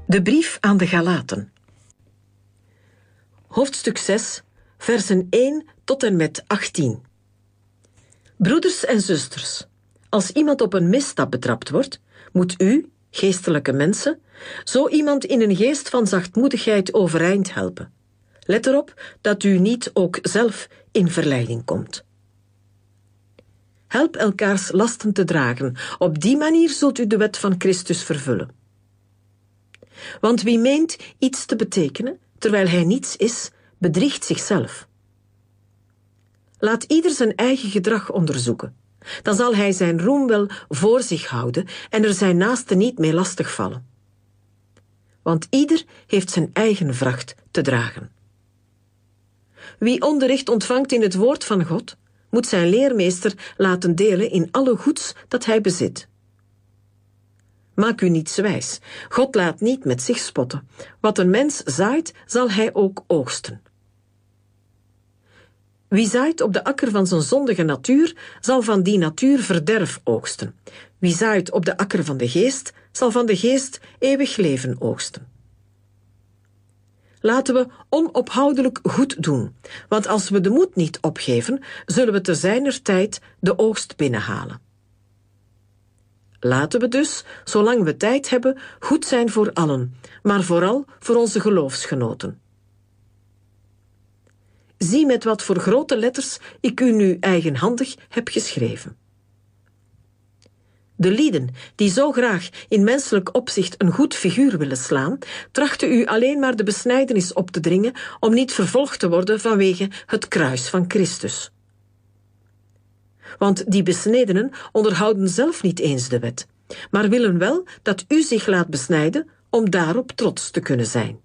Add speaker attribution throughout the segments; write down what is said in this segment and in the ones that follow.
Speaker 1: De brief aan de Galaten. Hoofdstuk 6, versen 1 tot en met 18. Broeders en zusters, als iemand op een misstap betrapt wordt, moet u, geestelijke mensen, zo iemand in een geest van zachtmoedigheid overeind helpen. Let erop dat u niet ook zelf in verleiding komt. Help elkaars lasten te dragen. Op die manier zult u de wet van Christus vervullen. Want wie meent iets te betekenen, terwijl hij niets is, bedriegt zichzelf. Laat ieder zijn eigen gedrag onderzoeken. Dan zal hij zijn roem wel voor zich houden en er zijn naaste niet mee lastigvallen. Want ieder heeft zijn eigen vracht te dragen. Wie onderricht ontvangt in het woord van God, moet zijn leermeester laten delen in alle goeds dat hij bezit. Maak u niets wijs. God laat niet met zich spotten. Wat een mens zaait, zal hij ook oogsten. Wie zaait op de akker van zijn zondige natuur, zal van die natuur verderf oogsten. Wie zaait op de akker van de geest, zal van de geest eeuwig leven oogsten. Laten we onophoudelijk goed doen, want als we de moed niet opgeven, zullen we te zijner tijd de oogst binnenhalen. Laten we dus, zolang we tijd hebben, goed zijn voor allen, maar vooral voor onze geloofsgenoten. Zie met wat voor grote letters ik u nu eigenhandig heb geschreven. De lieden die zo graag in menselijk opzicht een goed figuur willen slaan, trachten u alleen maar de besnijdenis op te dringen om niet vervolgd te worden vanwege het kruis van Christus. Want die besnedenen onderhouden zelf niet eens de wet, maar willen wel dat u zich laat besnijden om daarop trots te kunnen zijn.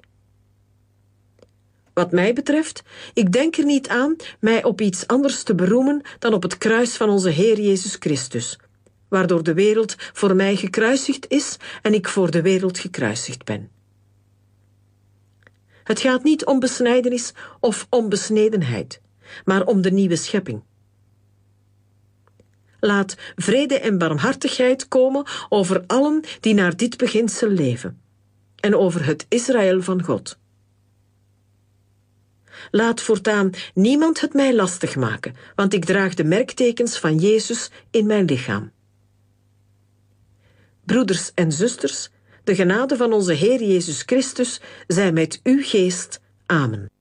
Speaker 1: Wat mij betreft, ik denk er niet aan mij op iets anders te beroemen dan op het kruis van onze Heer Jezus Christus, waardoor de wereld voor mij gekruisigd is en ik voor de wereld gekruisigd ben. Het gaat niet om besnijdenis of om besnedenheid, maar om de nieuwe schepping. Laat vrede en barmhartigheid komen over allen die naar dit beginsel leven, en over het Israël van God. Laat voortaan niemand het mij lastig maken, want ik draag de merktekens van Jezus in mijn lichaam. Broeders en zusters, de genade van onze Heer Jezus Christus zij met uw geest. Amen.